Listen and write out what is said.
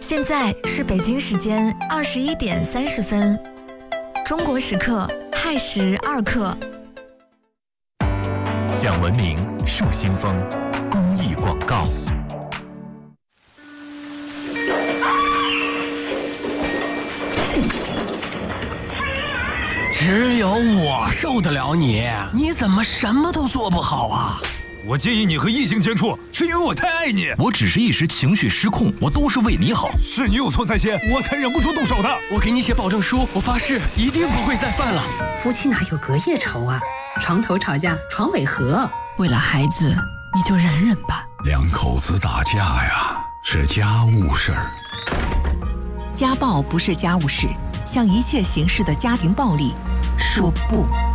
现在是北京时间21点30分，中国时刻亥时2刻。 讲文明树新风，公益广告。 只有我受得了你，你怎么什么都做不好啊？ 我建议你和异性接触，是因为我太爱你。 我只是一时情绪失控，我都是为你好。 是你有错在先，我才忍不住动手的。 我给你写保证书，我发誓一定不会再犯了。 夫妻哪有隔夜仇啊？床头吵架床尾和。 为了孩子，你就忍忍吧。 两口子打架呀，是家务事儿。 家暴不是家务事，向一切形式的家庭暴力说不。